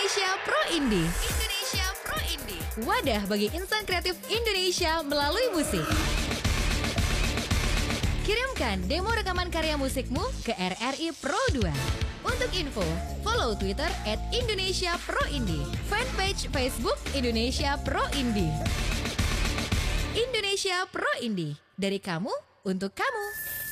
Indonesia Pro Indie. Indonesia Pro Indie. Wadah bagi insan kreatif Indonesia melalui musik. Kirimkan demo rekaman karya musikmu ke RRI Pro 2. Untuk info, follow Twitter @IndonesiaProIndie, fanpage Facebook Indonesia Pro Indie. Indonesia Pro Indie, dari kamu untuk kamu.